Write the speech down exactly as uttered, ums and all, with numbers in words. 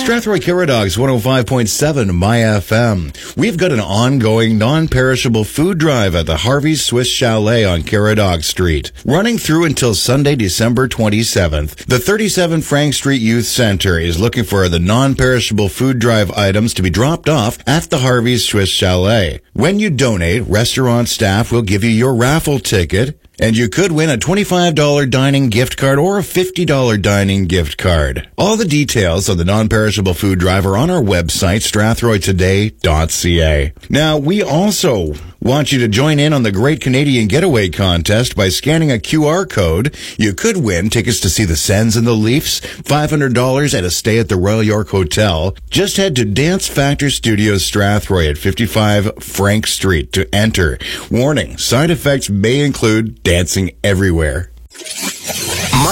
Strathroy Karadogs, one oh five point seven My F M. We've got an ongoing non-perishable food drive at the Harvey's Swiss Chalet on Caradog Street, running through until Sunday, December twenty-seventh. The thirty-seven Frank Street Youth Center is looking for the non-perishable food drive items to be dropped off at the Harvey's Swiss Chalet. When you donate, restaurant staff will give you your raffle ticket, and you could win a twenty-five dollars dining gift card or a fifty dollars dining gift card. All the details of the non-perishable food drive are on our website, strathroy today dot c a. Now, we also want you to join in on the Great Canadian Getaway Contest by scanning a Q R code. You could win tickets to see the Sens and the Leafs, five hundred dollars and a stay at the Royal York Hotel. Just head to Dance Factor Studios Strathroy at fifty-five Frank Street to enter. Warning, side effects may include dancing everywhere.